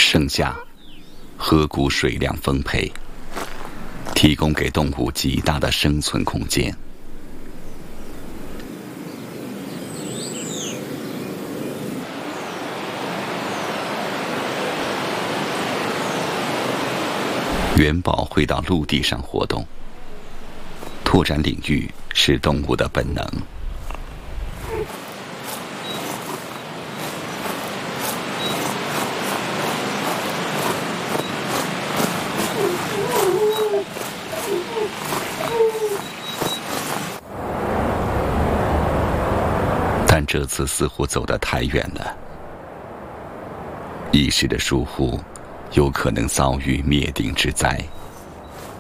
盛夏，河谷水量丰沛，提供给动物极大的生存空间。元宝会到陆地上活动，拓展领域是动物的本能。但这次似乎走得太远了，一时的疏忽有可能遭遇灭顶之灾。